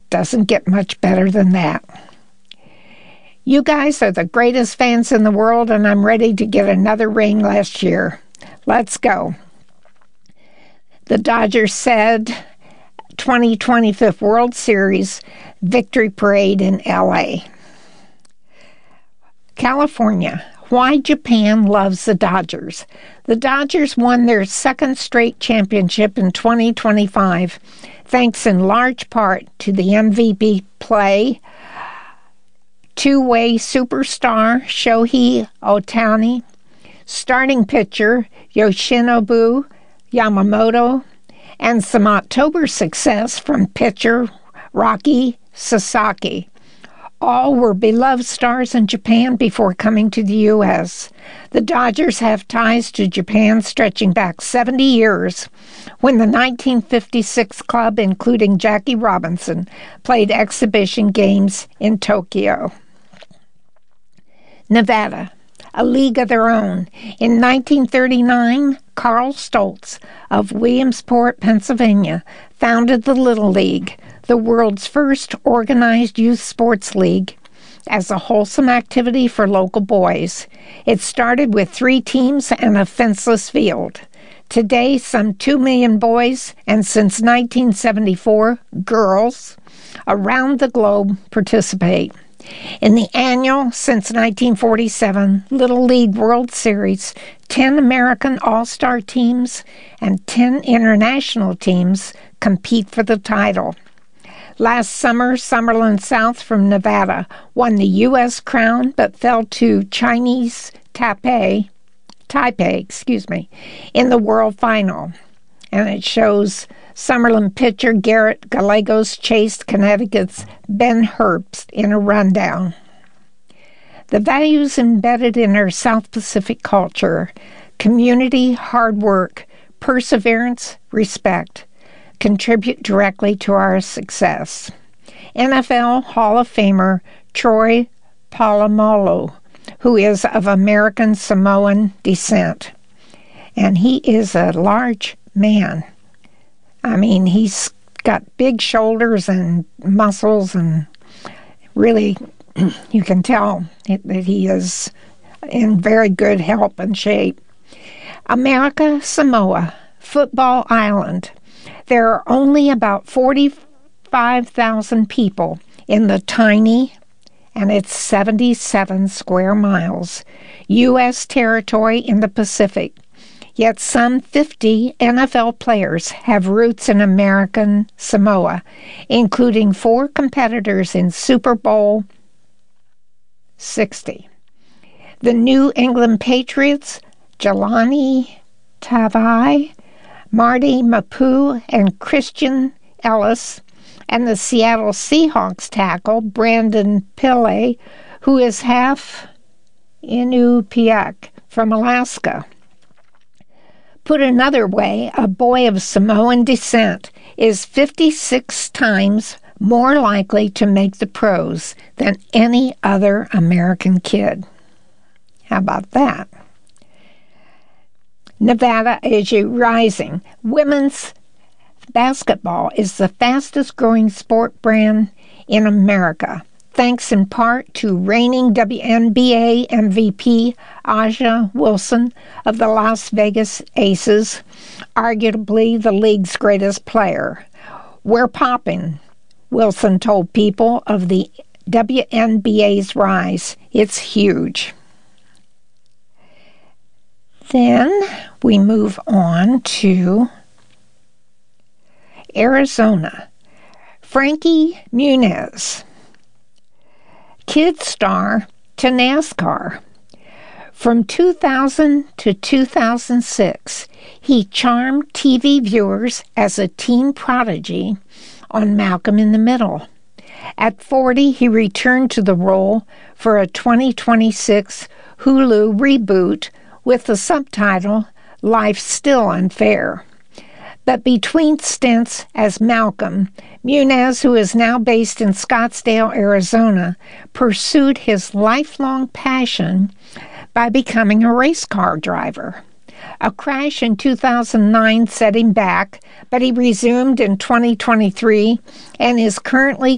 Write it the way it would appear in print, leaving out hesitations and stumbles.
Doesn't get much better than that. You guys are the greatest fans in the world, and I'm ready to get another ring last year. Let's go. The Dodgers said 2025 World Series victory parade in L.A. California. Why Japan loves the Dodgers. The Dodgers won their second straight championship in 2025, thanks in large part to the MVP play, two-way superstar Shohei Ohtani, starting pitcher Yoshinobu Yamamoto, and some October success from pitcher Roki Sasaki. All were beloved stars in Japan before coming to the U.S. The Dodgers have ties to Japan stretching back 70 years, when the 1956 club, including Jackie Robinson, played exhibition games in Tokyo. Nevada, a league of their own. In 1939, Carl Stoltz of Williamsport, Pennsylvania, founded the Little League, the world's first organized youth sports league, as a wholesome activity for local boys. It started with 3 teams and a fenceless field. Today, some 2 million boys, and since 1974, girls, around the globe participate. In the annual, since 1947, Little League World Series, 10 American All-Star teams and 10 international teams compete for the title. Last summer, Summerlin South from Nevada won the U.S. crown but fell to Chinese Taipei, in the World Final. And it shows Summerlin pitcher Garrett Gallegos chased Connecticut's Ben Herbst in a rundown. The values embedded in our South Pacific culture, community, hard work, perseverance, respect, contribute directly to our success. NFL Hall of Famer Troy Polamalu, who is of American Samoan descent. And he is a large man. I mean, he's got big shoulders and muscles, and really, you can tell that he is in very good health and shape. America Samoa, football island. There are only about 45,000 people in the tiny, and it's 77 square miles, U.S. territory in the Pacific. Yet some 50 NFL players have roots in American Samoa, including 4 competitors in Super Bowl 60. The New England Patriots, Jelani Tavai, Marty Mapu, and Christian Ellis, and the Seattle Seahawks tackle, Brandon Pillay, who is half Inupiaq from Alaska. Put another way, a boy of Samoan descent is 56 times more likely to make the pros than any other American kid. How about that? Nevada ASU Rising. Women's basketball is the fastest growing sport brand in America, thanks in part to reigning WNBA MVP A'ja Wilson of the Las Vegas Aces, arguably the league's greatest player. We're popping, Wilson told People of the WNBA's rise. It's huge. Then we move on to Arizona. Frankie Muniz, kid star to NASCAR. From 2000 to 2006, he charmed TV viewers as a teen prodigy on Malcolm in the Middle. At 40, he returned to the role for a 2026 Hulu reboot with the subtitle, Life's Still Unfair. But between stints as Malcolm, Muniz, who is now based in Scottsdale, Arizona, pursued his lifelong passion by becoming a race car driver. A crash in 2009 set him back, but he resumed in 2023 and is currently